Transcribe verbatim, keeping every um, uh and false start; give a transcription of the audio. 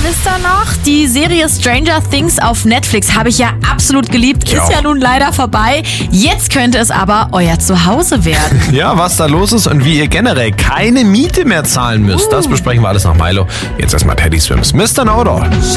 Wisst ihr noch? Die Serie Stranger Things auf Netflix habe ich ja absolut geliebt. Ja. Ist ja nun leider vorbei. Jetzt könnte es aber euer Zuhause werden. Ja, was da los ist und wie ihr generell keine Miete mehr zahlen müsst, Uh. das besprechen wir alles nach Milo. Jetzt erstmal Teddy Swims, Mister Know-It-All.